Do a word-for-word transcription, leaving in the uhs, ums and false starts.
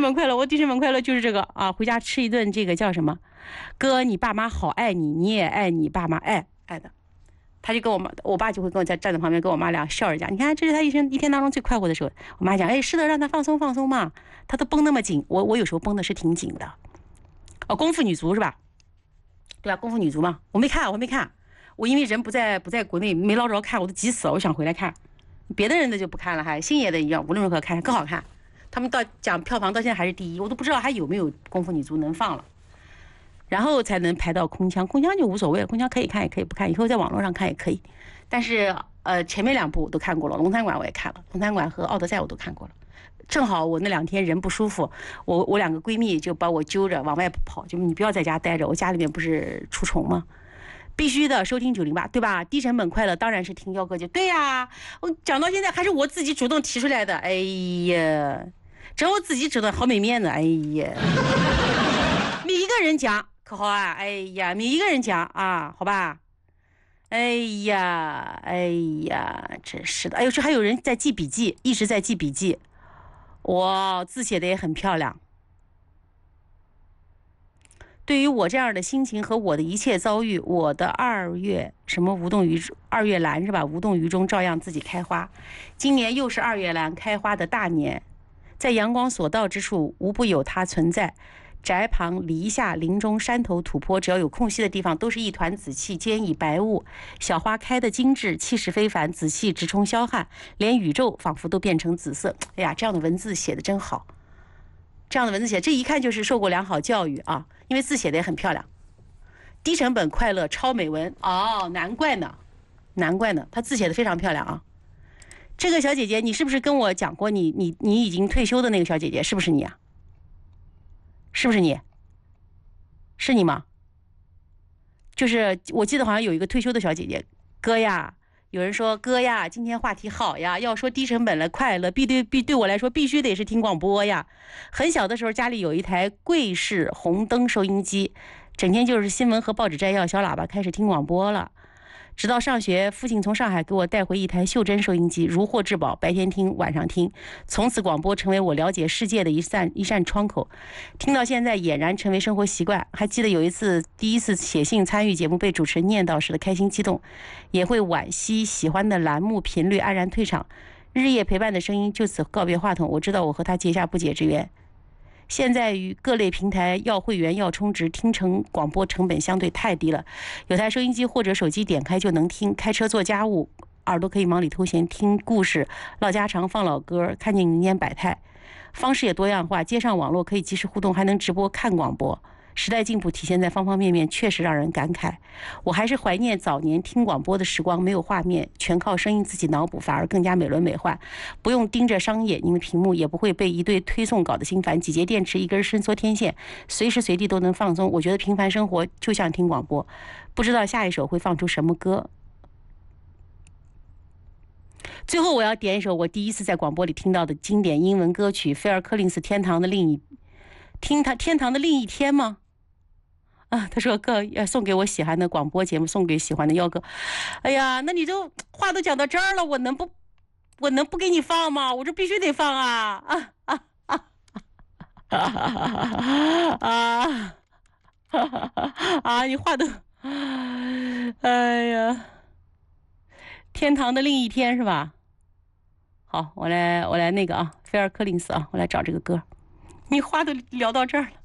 本快乐，我低成本快乐就是这个啊，回家吃一顿这个叫什么？哥，你爸妈好爱你，你也爱你爸妈，爱爱的。他就跟我妈，我爸就会跟我在站在旁边，跟我妈俩笑着讲，你看这是他一生一天当中最快活的时候。我妈讲，哎，是的，让他放松放松嘛，他都绷那么紧，我我有时候绷的是挺紧的。哦，功夫女足是吧？对吧？功夫女足嘛，我没看，我还没看，我因为人不在不在国内，没捞着看，我都急死了，我想回来看。别的人的就不看了，还星爷的一样，无论如何看更好看。他们到讲票房到现在还是第一，我都不知道还有没有功夫女足能放了。然后才能排到空腔，空腔就无所谓了，空腔可以看也可以不看，以后在网络上看也可以。但是呃，前面两部我都看过了，龙潭馆我也看了，龙潭馆和奥德赛我都看过了。正好我那两天人不舒服，我我两个闺蜜就把我揪着往外跑，就你不要在家待着，我家里面不是除虫吗？必须的，收听九零八，对吧？低成本快乐当然是听幺哥就对呀、啊。我讲到现在还是我自己主动提出来的，哎呀，只有我自己知道好没面子，哎呀，每一个人讲。可好啊！哎呀，每一个人讲啊，好吧？哎呀，哎呀，真是的！哎呦，这还有人在记笔记，一直在记笔记。哇，字写的也很漂亮。对于我这样的心情和我的一切遭遇，我的二月什么无动于二月兰是吧？无动于衷，照样自己开花。今年又是二月兰开花的大年，在阳光所到之处，无不有它存在。宅旁、篱下、林中、山头、土坡，只要有空隙的地方，都是一团紫气兼以白雾。小花开得精致，气势非凡，紫气直冲霄汉，连宇宙仿佛都变成紫色。哎呀，这样的文字写得真好，这样的文字写，这一看就是受过良好教育啊，因为字写得也很漂亮。低成本快乐超美文哦，难怪呢，难怪呢，她字写得非常漂亮啊。这个小姐姐，你是不是跟我讲过你你你已经退休的那个小姐姐，是不是你啊？是不是你？是你吗？就是我记得好像有一个退休的小姐姐，哥呀，有人说哥呀，今天话题好呀，要说低成本了快乐，必对必对我来说必须得是听广播呀。很小的时候家里有一台贵式红灯收音机，整天就是新闻和报纸摘要，小喇叭开始听广播了。直到上学，父亲从上海给我带回一台袖珍收音机，如获至宝，白天听，晚上听。从此广播成为我了解世界的一扇一扇窗口，听到现在俨然成为生活习惯。还记得有一次第一次写信参与节目被主持人念叨时的开心激动，也会惋惜喜欢的栏目频率黯然退场，日夜陪伴的声音就此告别话筒。我知道我和他结下不解之缘。现在与各类平台要会员要充值，听成广播成本相对太低了，有台收音机或者手机点开就能听，开车做家务耳朵可以忙里偷闲，听故事唠家常放老歌，看见民间百态，方式也多样化，接上网络可以及时互动，还能直播看广播。时代进步体现在方方面面，确实让人感慨。我还是怀念早年听广播的时光，没有画面，全靠声音自己脑补，反而更加美轮美奂。不用盯着商业，因为屏幕也不会被一堆推送搞得心烦。几节电池，一根伸缩天线，随时随地都能放松。我觉得平凡生活就像听广播，不知道下一首会放出什么歌。最后我要点一首我第一次在广播里听到的经典英文歌曲，菲尔柯林斯《天堂的另一听他天堂的另一天》吗？啊，他说哥要送给我喜欢的广播节目，送给喜欢的幺哥。哎呀，那你就话都讲到这儿了，我能不我能不给你放吗？我这必须得放啊啊啊啊啊啊啊！你话都，哎呀，天堂的另一天是吧？好，我来我来那个啊，菲尔柯林斯啊，我来找这个歌。你话都聊到这儿了。